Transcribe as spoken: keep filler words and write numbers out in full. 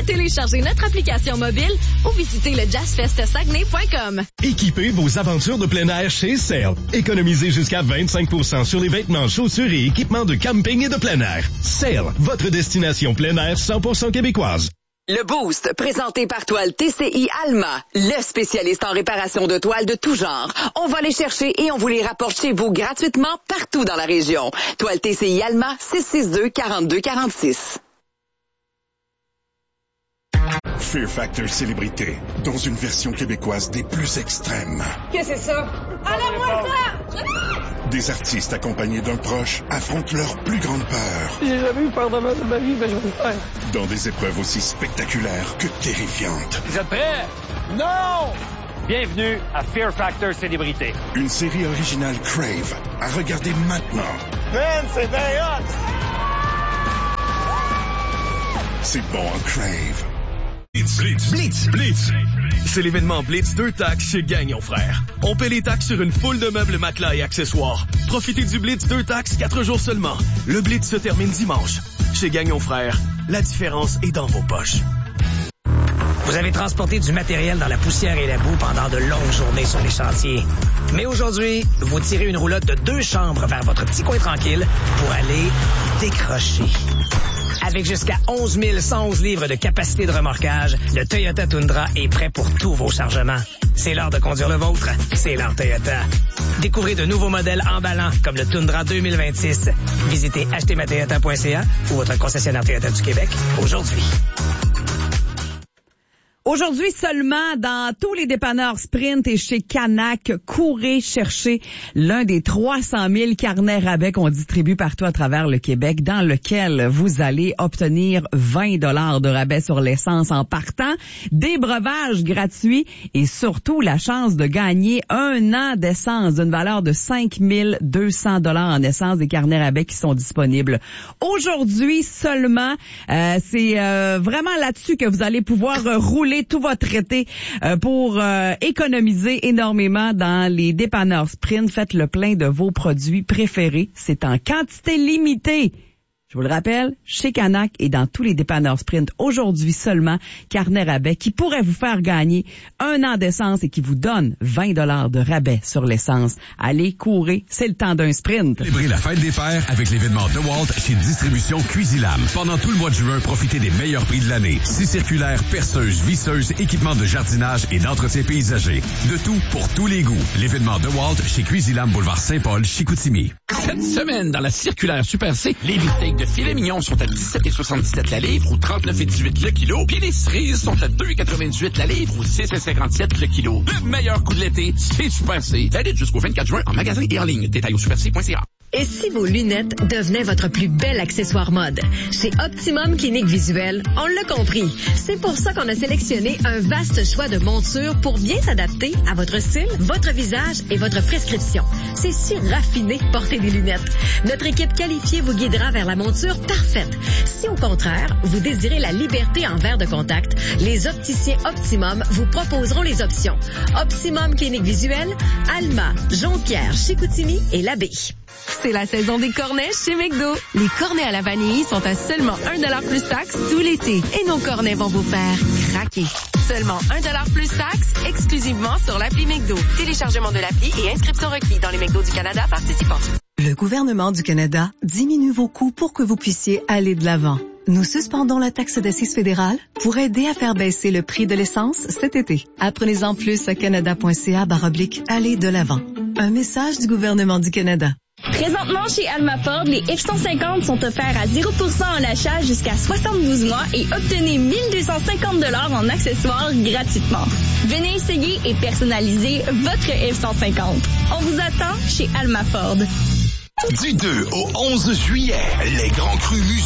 téléchargez notre application mobile ou visitez le jazz fest saguenay point com. Équipez vos aventures de plein air chez Sale. Économisez jusqu'à vingt-cinq pour cent sur les vêtements, chaussures et équipements de camping et de plein air. Sale, votre destination plein air cent pour cent québécoise. Le Boost, présenté par Toile T C I Alma, le spécialiste en réparation de toiles de tout genre. On va les chercher et on vous les rapporte chez vous gratuitement partout dans la région. Toile T C I Alma, six six deux, quarante-deux quarante-six. Fear Factor Célébrité, dans une version québécoise des plus extrêmes. Qu'est-ce que c'est ça? Enlève-moi ça! Des artistes accompagnés d'un proche affrontent leur plus grande peur. J'ai jamais eu peur de ma vie, mais je vais le faire. Dans des épreuves aussi spectaculaires que terrifiantes. Vous êtes prêts? Non! Bienvenue à Fear Factor Célébrité. Une série originale Crave, à regarder maintenant. Man, c'est bien hot! C'est bon en Crave. Blitz, Blitz, Blitz, Blitz. C'est l'événement Blitz deux taxes chez Gagnon Frères. On paie les taxes sur une foule de meubles, matelas et accessoires. Profitez du Blitz deux taxes quatre jours seulement. Le Blitz se termine dimanche. Chez Gagnon Frères, la différence est dans vos poches. Vous avez transporté du matériel dans la poussière et la boue pendant de longues journées sur les chantiers. Mais aujourd'hui, vous tirez une roulotte de deux chambres vers votre petit coin tranquille pour aller décrocher. Avec jusqu'à onze mille cent onze livres de capacité de remorquage, le Toyota Tundra est prêt pour tous vos chargements. C'est l'heure de conduire le vôtre. C'est l'heure Toyota. Découvrez de nouveaux modèles emballants comme le Tundra deux mille vingt-six. Visitez acheter ma toyota point c a ou votre concessionnaire Toyota du Québec aujourd'hui. Aujourd'hui seulement, dans tous les dépanneurs Sprint et chez Canac, courez chercher l'un des trois cent mille carnets rabais qu'on distribue partout à travers le Québec, dans lequel vous allez obtenir vingt dollars de rabais sur l'essence en partant, des breuvages gratuits et surtout la chance de gagner un an d'essence d'une valeur de cinq mille deux cents dollars en essence, des carnets rabais qui sont disponibles aujourd'hui seulement. Euh, c'est euh, vraiment là-dessus que vous allez pouvoir euh, rouler tout votre été euh, pour euh, économiser énormément dans les dépanneurs Sprint. Faites le plein de vos produits préférés. C'est en quantité limitée. Je vous le rappelle, chez Canac et dans tous les dépanneurs Sprint, aujourd'hui seulement, carnet rabais qui pourrait vous faire gagner un an d'essence et qui vous donne vingt dollars de rabais sur l'essence. Allez, courez, c'est le temps d'un sprint. Célébrez la fête des pères avec l'événement DeWalt chez Distribution Cuisilam. Pendant tout le mois de juin, profitez des meilleurs prix de l'année. Scie circulaires, perceuses, visseuses, équipements de jardinage et d'entretien paysager. De tout pour tous les goûts. L'événement DeWalt chez Cuisilam, boulevard Saint-Paul, Chicoutimi. Cette semaine, dans la circulaire Super C, les beefsteaks de filet mignon sont à dix-sept virgule soixante-dix-sept la livre ou trente-neuf virgule dix-huit le kilo, puis les cerises sont à deux virgule quatre-vingt-dix-huit la livre ou six virgule cinquante-sept le kilo. Le meilleur coup de l'été, c'est Super C. Valide jusqu'au vingt-quatre juin en magasin et en ligne. Détail au super c point c a. Et si vos lunettes devenaient votre plus bel accessoire mode? Chez Optimum Clinique Visuelle, on l'a compris. C'est pour ça qu'on a sélectionné un vaste choix de montures pour bien s'adapter à votre style, votre visage et votre prescription. C'est si raffiné de porter des lunettes. Notre équipe qualifiée vous guidera vers la monture parfaite. Si au contraire, vous désirez la liberté en verre de contact, les opticiens Optimum vous proposeront les options. Optimum Clinique Visuelle, Alma, Jonquière, Chicoutimi et Labbé. C'est la saison des cornets chez McDo. Les cornets à la vanille sont à seulement un dollar plus taxes tout l'été. Et nos cornets vont vous faire craquer. Seulement un dollar plus taxes, exclusivement sur l'appli McDo. Téléchargement de l'appli et inscription requis dans les McDo du Canada participants. Le gouvernement du Canada diminue vos coûts pour que vous puissiez aller de l'avant. Nous suspendons la taxe d'assises fédérale pour aider à faire baisser le prix de l'essence cet été. Apprenez-en plus à canada point c a barre oblique aller de l'avant. Un message du gouvernement du Canada. Présentement, chez Alma Ford, les F cent cinquante sont offerts à zéro pour cent en achat jusqu'à soixante-douze mois et obtenez mille deux cent cinquante dollars en accessoires gratuitement. Venez essayer et personnaliser votre F cent cinquante. On vous attend chez Alma Ford. Du deux au onze juillet, les grands crus musicaux